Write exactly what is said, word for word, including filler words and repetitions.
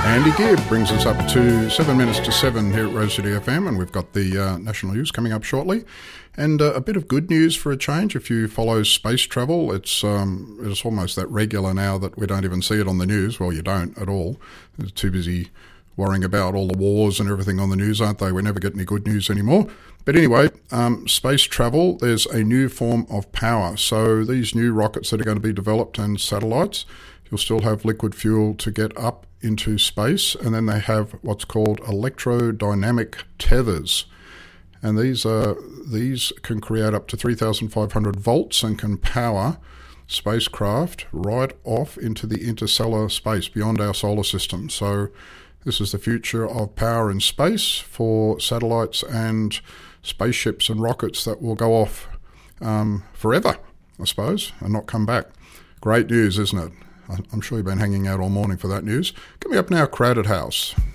Andy Gibb brings us up to seven minutes to seven here at Rose City F M, and we've got the uh, national news coming up shortly. And uh, a bit of good news for a change. If you follow space travel, it's um, it's almost that regular now that we don't even see it on the news. Well, you don't at all. They're too busy worrying about all the wars and everything on the news, aren't they? We never get any good news anymore. But anyway, um, space travel, there's a new form of power. So these new rockets that are going to be developed and satellites, you'll still have liquid fuel to get up into space, and then they have what's called electrodynamic tethers. And these are these can create up to three thousand five hundred volts and can power spacecraft right off into the interstellar space beyond our solar system. So this is the future of power in space for satellites and spaceships and rockets that will go off um, forever, I suppose, and not come back. Great news, isn't it? I'm sure you've been hanging out all morning for that news. Coming up now, Crowded House.